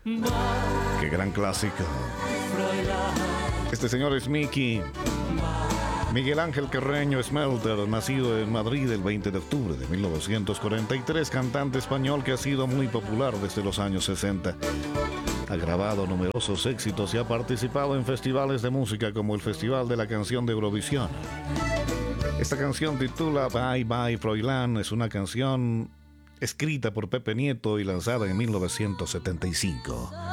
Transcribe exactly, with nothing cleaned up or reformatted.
Qué gran clásico. Este señor es Mickey Miguel Ángel Carreño Smelter, nacido en Madrid el veinte de octubre de mil novecientos cuarenta y tres, cantante español que ha sido muy popular desde los años sesenta. Ha grabado numerosos éxitos y ha participado en festivales de música como el Festival de la Canción de Eurovisión. Esta canción titula Bye Bye Froilán. Es una canción escrita por Pepe Nieto y lanzada en mil novecientos setenta y cinco.